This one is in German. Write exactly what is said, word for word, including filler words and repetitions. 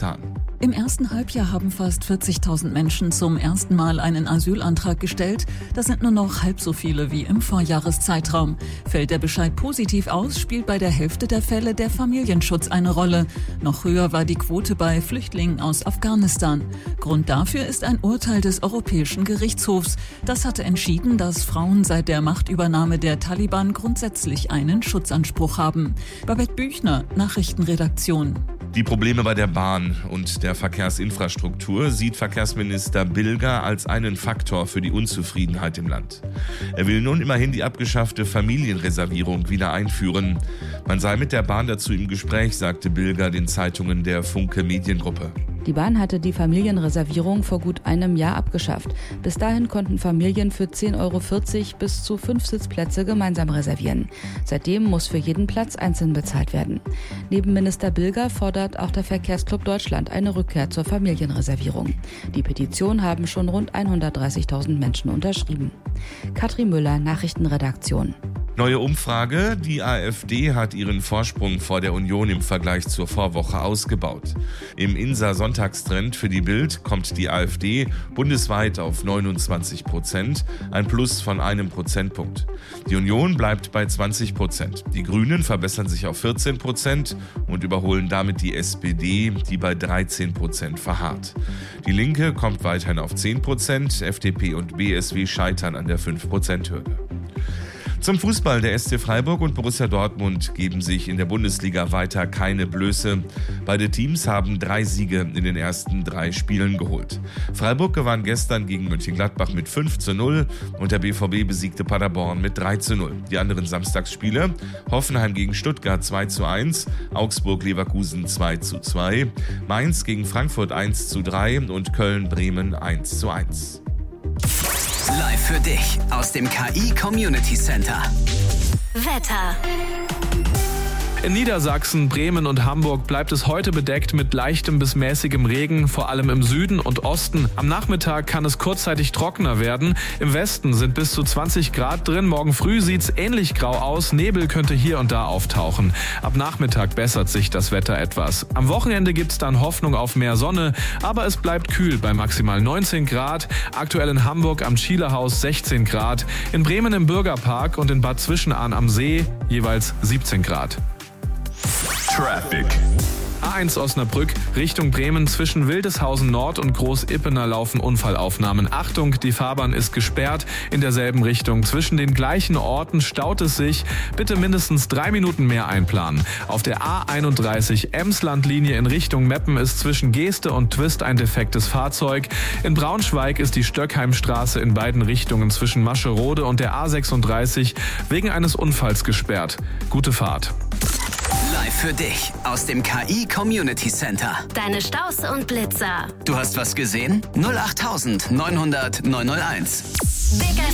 Bahn. Im ersten Halbjahr haben fast vierzigtausend Menschen zum ersten Mal einen Asylantrag gestellt. Das sind nur noch halb so viele wie im Vorjahreszeitraum. Fällt der Bescheid positiv aus, spielt bei der Hälfte der Fälle der Familienschutz eine Rolle. Noch höher war die Quote bei Flüchtlingen aus Afghanistan. Grund dafür ist ein Urteil des Europäischen Gerichtshofs. Das hatte entschieden, dass Frauen seit der Machtübernahme der Taliban grundsätzlich einen Schutzanspruch haben. Babette Büchner, Nachrichtenredaktion. Die Probleme bei der Bahn und der Verkehrsinfrastruktur sieht Verkehrsminister Bilger als einen Faktor für die Unzufriedenheit im Land. Er will nun immerhin die abgeschaffte Familienreservierung wieder einführen. Man sei mit der Bahn dazu im Gespräch, sagte Bilger den Zeitungen der Funke Mediengruppe. Die Bahn hatte die Familienreservierung vor gut einem Jahr abgeschafft. Bis dahin konnten Familien für zehn Euro vierzig bis zu fünf Sitzplätze gemeinsam reservieren. Seitdem muss für jeden Platz einzeln bezahlt werden. Neben Minister Bilger fordert auch der Verkehrsclub Deutschland eine Rückkehr zur Familienreservierung. Die Petition haben schon rund hundertdreißigtausend Menschen unterschrieben. Katrin Müller, Nachrichtenredaktion. Neue Umfrage. Die AfD hat ihren Vorsprung vor der Union im Vergleich zur Vorwoche ausgebaut. Im I N S A-Sonntagstrend für die Bild kommt die AfD bundesweit auf neunundzwanzig Prozent, ein Plus von einem Prozentpunkt. Die Union bleibt bei zwanzig Prozent. Die Grünen verbessern sich auf vierzehn Prozent und überholen damit die S P D, die bei dreizehn Prozent verharrt. Die Linke kommt weiterhin auf zehn Prozent, F D P und B S W scheitern an der fünf Prozent-Hürde. Zum Fußball. Der S C Freiburg und Borussia Dortmund geben sich in der Bundesliga weiter keine Blöße. Beide Teams haben drei Siege in den ersten drei Spielen geholt. Freiburg gewann gestern gegen Mönchengladbach mit fünf zu null und der B V B besiegte Paderborn mit drei zu null. Die anderen Samstagsspiele: Hoffenheim gegen Stuttgart zwei zu eins, Augsburg-Leverkusen zwei zu zwei, Mainz gegen Frankfurt eins zu drei und Köln-Bremen eins zu eins. Live für dich aus dem K I Community Center. Wetter. In Niedersachsen, Bremen und Hamburg bleibt es heute bedeckt mit leichtem bis mäßigem Regen, vor allem im Süden und Osten. Am Nachmittag kann es kurzzeitig trockener werden. Im Westen sind bis zu zwanzig Grad drin. Morgen früh sieht's ähnlich grau aus. Nebel könnte hier und da auftauchen. Ab Nachmittag bessert sich das Wetter etwas. Am Wochenende gibt's dann Hoffnung auf mehr Sonne, aber es bleibt kühl bei maximal neunzehn Grad. Aktuell in Hamburg am Schielerhaus sechzehn Grad. In Bremen im Bürgerpark und in Bad Zwischenahn am See jeweils siebzehn Grad. Traffic. A eins Osnabrück Richtung Bremen zwischen Wildeshausen Nord und Groß-Ippener laufen Unfallaufnahmen. Achtung, die Fahrbahn ist gesperrt. In derselben Richtung zwischen den gleichen Orten staut es sich. Bitte mindestens drei Minuten mehr einplanen. Auf der A einunddreißig Emslandlinie in Richtung Meppen ist zwischen Geeste und Twist ein defektes Fahrzeug. In Braunschweig ist die Stöckheimstraße in beiden Richtungen zwischen Mascherode und der A sechsunddreißig wegen eines Unfalls gesperrt. Gute Fahrt. Live für dich aus dem K I Community Center. Deine Staus und Blitzer. Du hast was gesehen? null acht neunhundert neunhunderteins. Big